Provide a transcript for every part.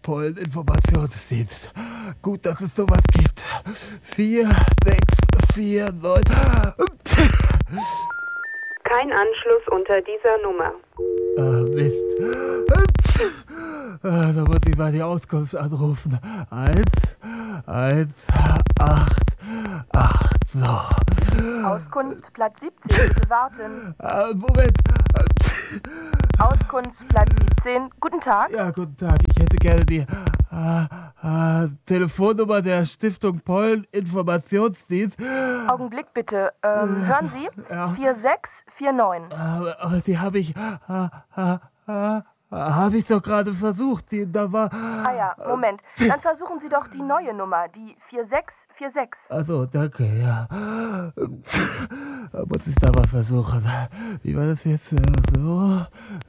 Polleninformationsdienst. Gut, dass es sowas gibt. 4649. Kein Anschluss unter dieser Nummer. Mist. Da muss ich mal die Auskunft anrufen. 118. So. Auskunft Platz 17, bitte warten. Moment. Auskunft Platz 17, guten Tag. Ja, guten Tag. Ich hätte gerne die Telefonnummer der Stiftung Polleninformationsdienst. Augenblick bitte. Hören Sie? Ja. 4649. Aber die habe ich doch gerade versucht. Da war... Ah ja, Moment. Dann versuchen Sie doch die neue Nummer, die 4646. Also, danke, ja. Muss ich da mal versuchen. Wie war das jetzt? So.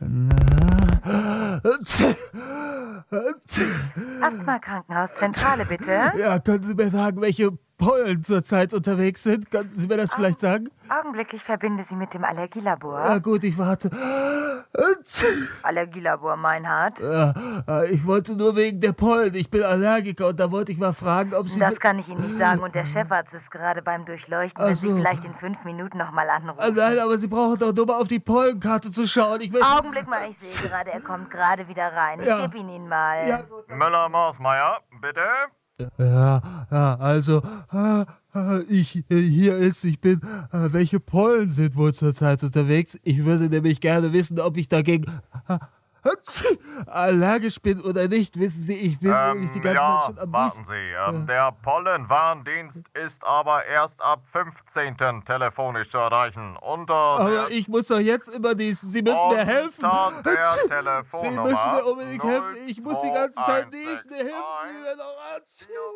Asthma-Krankenhauszentrale, bitte. Ja, können Sie mir sagen, welche Pollen zurzeit unterwegs sind? Können Sie mir das vielleicht sagen? Augenblick, ich verbinde Sie mit dem Allergielabor. Ja, gut, ich warte. Allergielabor Meinhardt. Ja, ich wollte nur wegen der Pollen. Ich bin Allergiker und da wollte ich mal fragen, ob Sie... Das kann ich Ihnen nicht sagen und der Chefarzt ist gerade beim Durchleuchten. Wenn Sie vielleicht in 5 Minuten nochmal anrufen. Nein, aber Sie brauchen doch nur mal auf die Pollenkarte zu schauen. Augenblick mal, ich sehe gerade, er kommt gerade wieder rein. Ich gebe ihn mal. Ja. Müller-Mausmeier, bitte? Ja, also, ich bin, welche Pollen sind wohl zurzeit unterwegs? Ich würde nämlich gerne wissen, ob ich dagegen allergisch bin oder nicht. Wissen Sie, ich bin nämlich die ganze Zeit schon am warten Niesen. Sie. Der Pollenwarndienst ist aber erst ab 15. telefonisch zu erreichen. Aber ich muss doch jetzt immer niesen. Sie müssen mir helfen. Der Sie Telefonnummer müssen mir unbedingt helfen. Ich muss die ganze Zeit 02161. niesen. Helfen Sie mir doch an.